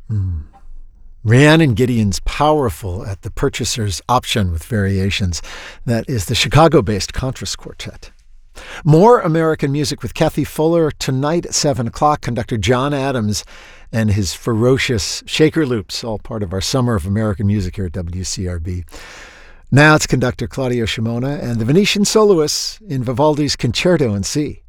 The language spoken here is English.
Rhiannon Gideon's powerful at the purchaser's option with variations. That is the Chicago-based Contras Quartet. More American music with Kathy Fuller tonight at 7 o'clock. Conductor John Adams and his ferocious shaker loops, all part of our Summer of American Music here at WCRB. Now it's conductor Claudio Shimona and the Venetian soloists in Vivaldi's Concerto in C.